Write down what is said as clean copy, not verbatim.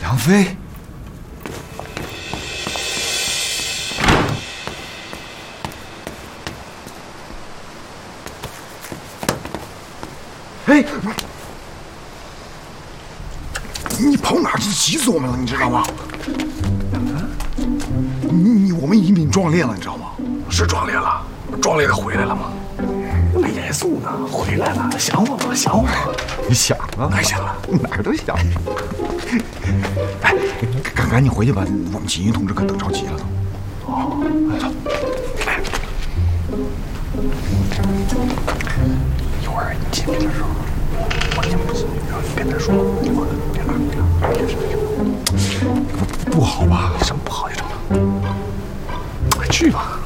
杨飞。哎，你跑哪儿去？急死我们了，你知道吗？我们移民壮烈了，你知道吗？ 是壮烈了，壮烈的回来了吗？没严肃呢，回来了，想我吗？想我吗？ 你想啊？ 哪想了？ 哪儿都想。哎，赶紧回去吧，我们锦衣同志可等着急了都。 哦，走。来，一会儿你见面的时候，我讲不行，然后你跟他说，我别拉你了， 不好吧？ 什么不好呀？这么，去吧。